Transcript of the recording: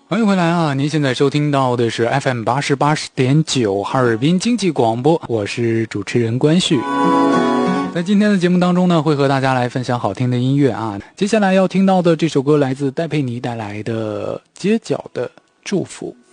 欢迎回来啊！您现在收听到的是 FM 88.9哈尔滨经济广播，我是主持人关旭。在今天的节目当中呢，会和大家来分享好听的音乐啊。接下来要听到的这首歌来自戴佩妮带来的《街角的祝福》。